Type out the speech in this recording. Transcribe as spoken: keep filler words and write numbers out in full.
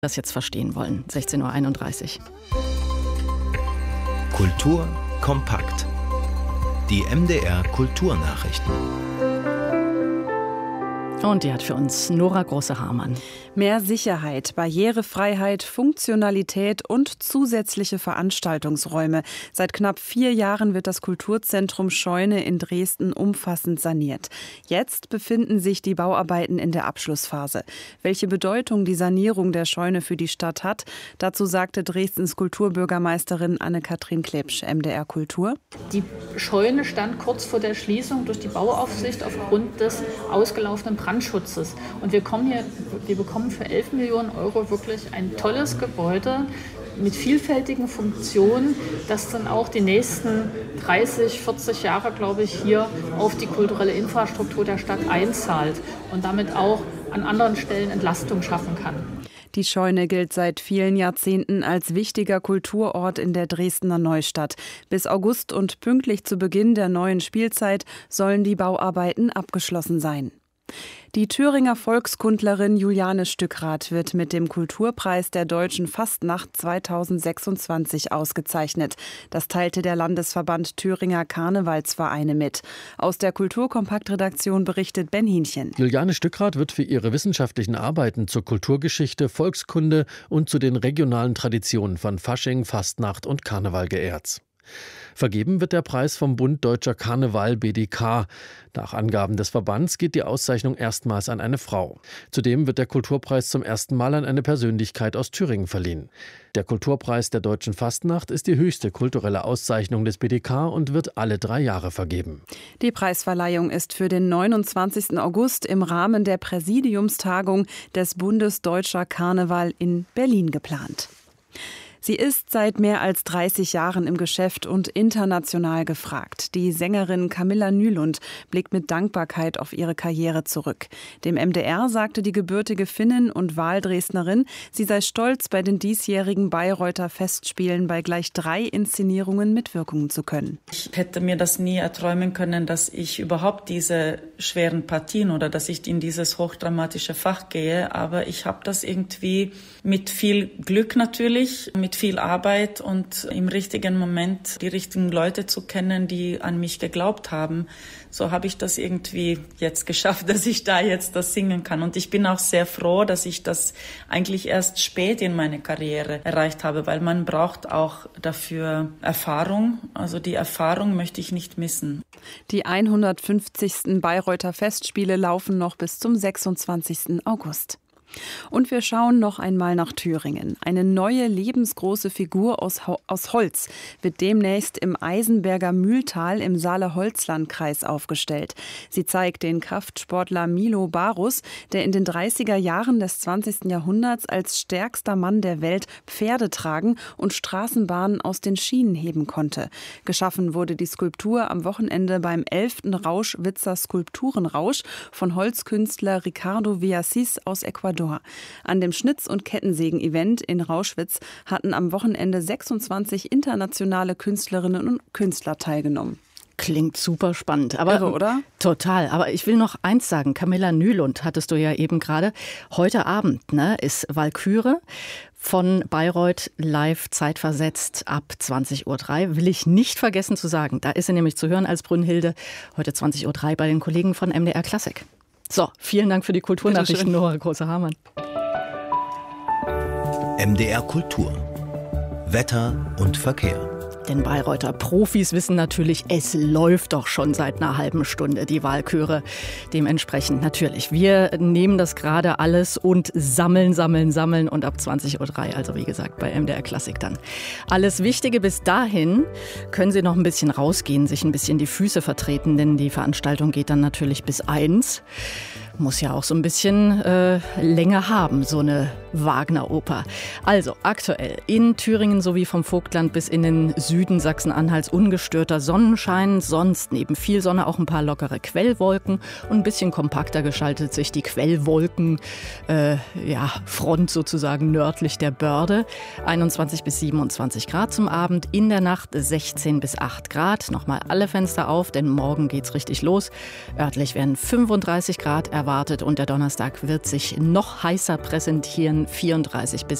das jetzt verstehen wollen. sechzehn Uhr einunddreißig. Kultur kompakt. Die M D R Kulturnachrichten. Und die hat für uns Nora Große-Hamann. Mehr Sicherheit, Barrierefreiheit, Funktionalität und zusätzliche Veranstaltungsräume. Seit knapp vier Jahren wird das Kulturzentrum Scheune in Dresden umfassend saniert. Jetzt befinden sich die Bauarbeiten in der Abschlussphase. Welche Bedeutung die Sanierung der Scheune für die Stadt hat, dazu sagte Dresdens Kulturbürgermeisterin Anne-Kathrin Klepsch, M D R Kultur. Die Scheune stand kurz vor der Schließung durch die Bauaufsicht aufgrund des ausgelaufenen Brandschutzes. Und wir kommen hier, wir bekommen für elf Millionen Euro wirklich ein tolles Gebäude mit vielfältigen Funktionen, das dann auch die nächsten dreißig, vierzig Jahre, glaube ich, hier auf die kulturelle Infrastruktur der Stadt einzahlt und damit auch an anderen Stellen Entlastung schaffen kann. Die Scheune gilt seit vielen Jahrzehnten als wichtiger Kulturort in der Dresdner Neustadt. Bis August und pünktlich zu Beginn der neuen Spielzeit sollen die Bauarbeiten abgeschlossen sein. Die Thüringer Volkskundlerin Juliane Stückrath wird mit dem Kulturpreis der Deutschen Fastnacht zweitausendsechsundzwanzig ausgezeichnet. Das teilte der Landesverband Thüringer Karnevalsvereine mit. Aus der Kulturkompakt-Redaktion berichtet Ben Hienchen. Juliane Stückrath wird für ihre wissenschaftlichen Arbeiten zur Kulturgeschichte, Volkskunde und zu den regionalen Traditionen von Fasching, Fastnacht und Karneval geehrt. Vergeben wird der Preis vom Bund Deutscher Karneval B D K. Nach Angaben des Verbands geht die Auszeichnung erstmals an eine Frau. Zudem wird der Kulturpreis zum ersten Mal an eine Persönlichkeit aus Thüringen verliehen. Der Kulturpreis der Deutschen Fastnacht ist die höchste kulturelle Auszeichnung des B D K und wird alle drei Jahre vergeben. Die Preisverleihung ist für den neunundzwanzigsten August im Rahmen der Präsidiumstagung des Bundes Deutscher Karneval in Berlin geplant. Sie ist seit mehr als dreißig Jahren im Geschäft und international gefragt. Die Sängerin Camilla Nylund blickt mit Dankbarkeit auf ihre Karriere zurück. Dem M D R sagte die gebürtige Finnin und Wahldresdnerin, sie sei stolz, bei den diesjährigen Bayreuther Festspielen bei gleich drei Inszenierungen mitwirken zu können. Ich hätte mir das nie erträumen können, dass ich überhaupt diese schweren Partien oder dass ich in dieses hochdramatische Fach gehe. Aber ich habe das irgendwie mit viel Glück natürlich, mit viel Arbeit und im richtigen Moment die richtigen Leute zu kennen, die an mich geglaubt haben. So habe ich das irgendwie jetzt geschafft, dass ich da jetzt das singen kann. Und ich bin auch sehr froh, dass ich das eigentlich erst spät in meiner Karriere erreicht habe, weil man braucht auch dafür Erfahrung. Also die Erfahrung möchte ich nicht missen. Die hundertfünfzigsten Bayreuther Festspiele laufen noch bis zum sechsundzwanzigsten August. Und wir schauen noch einmal nach Thüringen. Eine neue lebensgroße Figur aus, aus Holz wird demnächst im Eisenberger Mühltal im Saale-Holzland-Kreis aufgestellt. Sie zeigt den Kraftsportler Milo Barus, der in den dreißiger Jahren des zwanzigsten Jahrhunderts als stärkster Mann der Welt Pferde tragen und Straßenbahnen aus den Schienen heben konnte. Geschaffen wurde die Skulptur am Wochenende beim elften Rauschwitzer Skulpturenrausch von Holzkünstler Ricardo Villasís aus Ecuador. An dem Schnitz- und Kettensägen-Event in Rauschwitz hatten am Wochenende sechsundzwanzig internationale Künstlerinnen und Künstler teilgenommen. Klingt super spannend. Aber, Irre, oder? Total. Aber ich will noch eins sagen. Camilla Nylund hattest du ja eben gerade. Heute Abend ne, ist Walküre von Bayreuth live zeitversetzt ab zwanzig Uhr drei. Will ich nicht vergessen zu sagen. Da ist sie nämlich zu hören als Brünnhilde. Heute zwanzig Uhr drei bei den Kollegen von M D R Klassik. So, vielen Dank für die Kulturnachrichten, Nora Große-Hamann. M D R Kultur. Wetter und Verkehr. Denn Bayreuther Profis wissen natürlich, es läuft doch schon seit einer halben Stunde die Walküre. Dementsprechend natürlich. Wir nehmen das gerade alles und sammeln, sammeln, sammeln und ab zwanzig Uhr drei, also wie gesagt bei M D R Klassik dann. Alles Wichtige bis dahin können Sie noch ein bisschen rausgehen, sich ein bisschen die Füße vertreten, denn die Veranstaltung geht dann natürlich bis eins. Muss ja auch so ein bisschen äh, Länge haben, so eine Wagner-Oper. Also aktuell in Thüringen sowie vom Vogtland bis in den Süden Sachsen-Anhalts ungestörter Sonnenschein. Sonst neben viel Sonne auch ein paar lockere Quellwolken. Und ein bisschen kompakter gestaltet sich die Quellwolken, äh, ja, Front sozusagen nördlich der Börde. einundzwanzig bis siebenundzwanzig Grad zum Abend. In der Nacht sechzehn bis acht Grad. Nochmal alle Fenster auf, denn morgen geht's richtig los. Örtlich werden fünfunddreißig Grad erwartet. erwartet und der Donnerstag wird sich noch heißer präsentieren, vierunddreißig bis